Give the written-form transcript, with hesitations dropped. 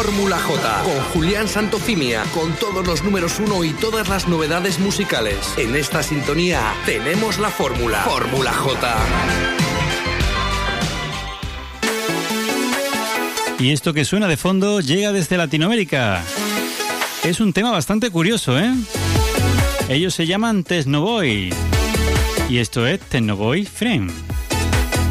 Fórmula J, con Julián Santofimia, con todos los números 1 y todas las novedades musicales. En esta sintonía tenemos la fórmula. Fórmula J. Y esto que suena de fondo llega desde Latinoamérica. Es un tema bastante curioso, ¿eh? Ellos se llaman Technoboy. Y esto es Technoboy Friend.